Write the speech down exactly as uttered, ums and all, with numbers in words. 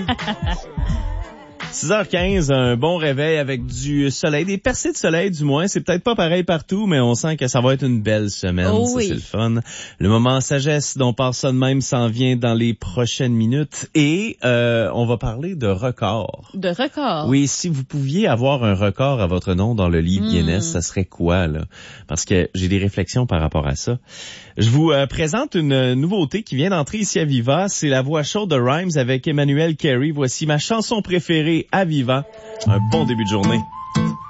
six heures quinze, un bon réveil avec du soleil, des percées de soleil du moins. C'est peut-être pas pareil partout, mais on sent que ça va être une belle semaine. Oh ça, oui. c'est le fun. Le moment sagesse dont parle ça de même s'en vient dans les prochaines minutes. Et euh, on va parler de records. De records? Oui, si vous pouviez avoir un record à votre nom dans le livre Guinness, Mm. ça serait quoi, là? Parce que j'ai des réflexions par rapport à ça. Je vous euh, présente une nouveauté qui vient d'entrer ici à Viva. C'est la voix chaude de Rhymes avec Emmanuel Carey. Voici ma chanson préférée à Viva. Un bon début de journée.